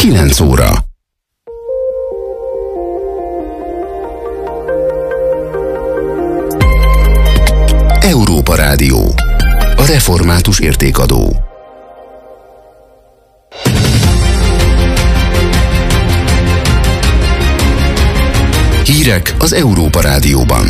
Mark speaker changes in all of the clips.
Speaker 1: 9 óra. Európa Rádió. A református értékadó. Hírek az Európa Rádióban.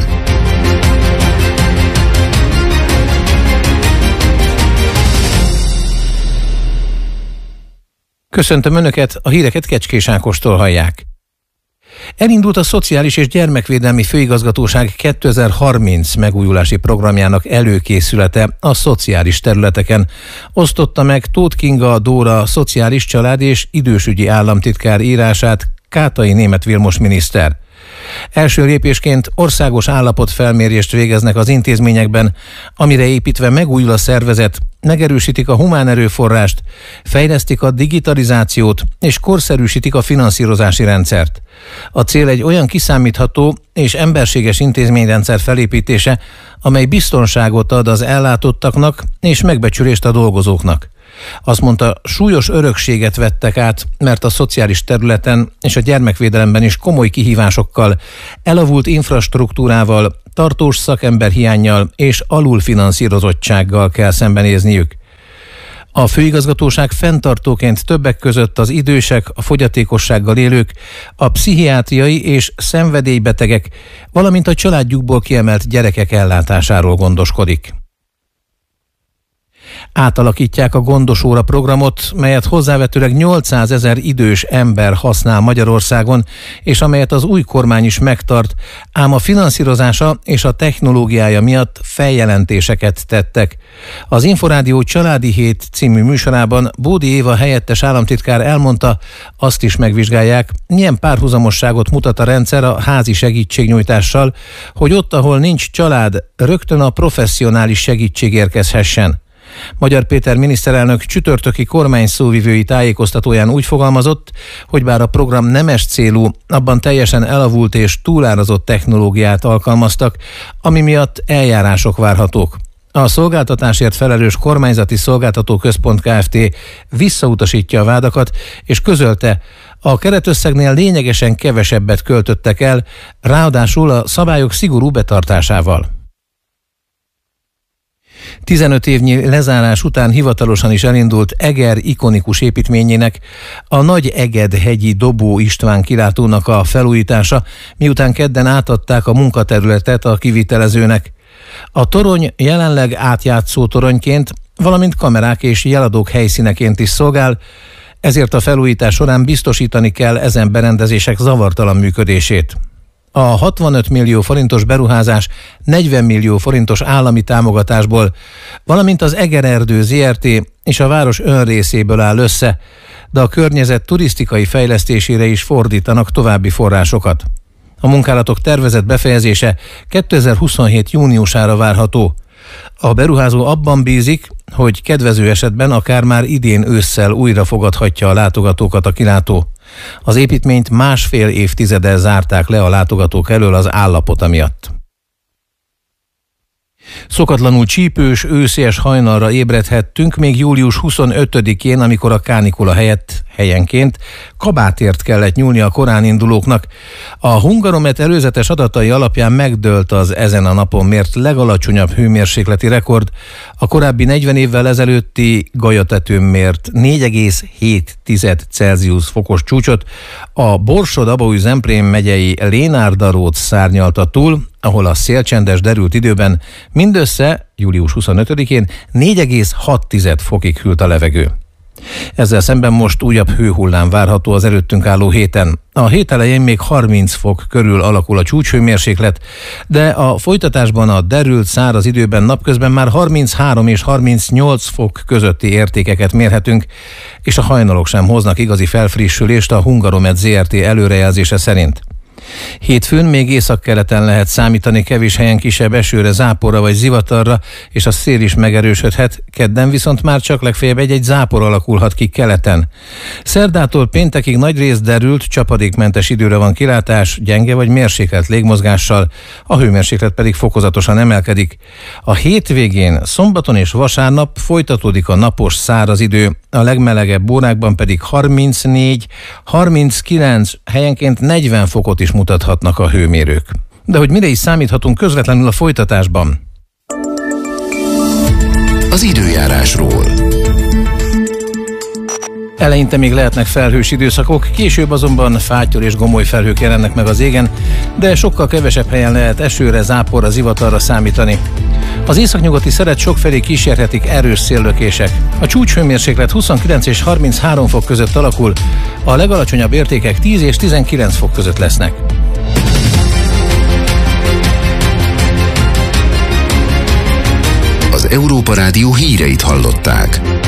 Speaker 2: Köszöntöm Önöket, a híreket Kecskés Ákostól hallják. Elindult a Szociális és Gyermekvédelmi Főigazgatóság 2030 megújulási programjának előkészülete a szociális területeken. Osztotta meg Tóth Kinga Dóra szociális, család és idősügyi államtitkár írását Kátai Németh Vilmos miniszter. Első lépésként országos állapotfelmérést végeznek az intézményekben, amire építve megújul a szervezet, megerősítik a humán erőforrást, fejlesztik a digitalizációt és korszerűsítik a finanszírozási rendszert. A cél egy olyan kiszámítható és emberséges intézményrendszer felépítése, amely biztonságot ad az ellátottaknak és megbecsülést a dolgozóknak. Azt mondta, súlyos örökséget vettek át, mert a szociális területen és a gyermekvédelemben is komoly kihívásokkal, elavult infrastruktúrával, tartós szakemberhiánnyal és alulfinanszírozottsággal kell szembenézniük. A főigazgatóság fenntartóként többek között az idősek, a fogyatékossággal élők, a pszichiátriai és szenvedélybetegek, valamint a családjukból kiemelt gyerekek ellátásáról gondoskodik. Átalakítják a Gondosóra programot, melyet hozzávetőleg 800 000 idős ember használ Magyarországon, és amelyet az új kormány is megtart, ám a finanszírozása és a technológiája miatt feljelentéseket tettek. Az Inforádió Családi Hét című műsorában Bódi Éva helyettes államtitkár elmondta, azt is megvizsgálják, milyen párhuzamosságot mutat a rendszer a házi segítségnyújtással, hogy ott, ahol nincs család, rögtön a professzionális segítség érkezhessen. Magyar Péter miniszterelnök csütörtöki kormányszóvivői tájékoztatóján úgy fogalmazott, hogy bár a program nemes célú, abban teljesen elavult és túlárazott technológiát alkalmaztak, ami miatt eljárások várhatók. A szolgáltatásért felelős kormányzati szolgáltató központ Kft. Visszautasítja a vádakat, és közölte, a keretösszegnél lényegesen kevesebbet költöttek el, ráadásul a szabályok szigorú betartásával. 15 évnyi lezárás után hivatalosan is elindult Eger ikonikus építményének, a Nagy Eged-hegyi Dobó István kilátónak a felújítása, miután kedden átadták a munkaterületet a kivitelezőnek. A torony jelenleg átjátszó toronyként, valamint kamerák és jeladók helyszíneként is szolgál, ezért a felújítás során biztosítani kell ezen berendezések zavartalan működését. A 65 millió forintos beruházás 40 millió forintos állami támogatásból, valamint az Egererdő Zrt. És a város önrészéből áll össze, de a környezet turisztikai fejlesztésére is fordítanak további forrásokat. A munkálatok tervezett befejezése 2027. júniusára várható. A beruházó abban bízik, hogy kedvező esetben akár már idén ősszel újra fogadhatja a látogatókat a kilátó. Az építményt 1,5 évtizeddel zárták le a látogatók elől az állapota miatt. Szokatlanul csípős, őszies hajnalra ébredhettünk még július 25-én, amikor a kánikula helyett helyenként kabátért kellett nyúlni a korán indulóknak. A Hungaromet előzetes adatai alapján megdőlt az ezen a napon mért legalacsonyabb hőmérsékleti rekord. A korábbi 40 évvel ezelőtti Galyatetőn mért 4,7 Celsius fokos csúcsot a Borsod-Abaúj-Zemplén megyei Lénárd-Aród szárnyalta túl, ahol a szélcsendes derült időben mindössze július 25-én 4,6 fokig hűlt a levegő. Ezzel szemben most újabb hőhullám várható az előttünk álló héten. A hét elején még 30 fok körül alakul a csúcshőmérséklet, de a folytatásban a derült száraz időben napközben már 33 és 38 fok közötti értékeket mérhetünk, és a hajnalok sem hoznak igazi felfrissülést a Hungaromet Zrt. Előrejelzése szerint. Hétfőn még északkeleten lehet számítani kevés helyen kisebb esőre, záporra vagy zivatarra, és a szél is megerősödhet, kedden viszont már csak legfeljebb egy zápor alakulhat ki keleten. Szerdától péntekig nagyrészt derült, csapadékmentes időre van kilátás, gyenge vagy mérsékelt légmozgással, a hőmérséklet pedig fokozatosan emelkedik. A hétvégén, szombaton és vasárnap folytatódik a napos, száraz idő, a legmelegebb órákban pedig 34, 39, helyenként 40 fokot is mutathatnak a hőmérők. De hogy mire is számíthatunk közvetlenül a folytatásban?
Speaker 1: Az időjárásról.
Speaker 2: Eleinte még lehetnek felhős időszakok, később azonban fátyol és gomoly felhők jelennek meg az égen, de sokkal kevesebb helyen lehet esőre, záporra, zivatarra számítani. Az északnyugati szeret sokfelé kísérhetik erős széllökések. A csúcshőmérséklet 29 és 33 fok között alakul, a legalacsonyabb értékek 10 és 19 fok között lesznek.
Speaker 1: Az Európa Rádió híreit hallották.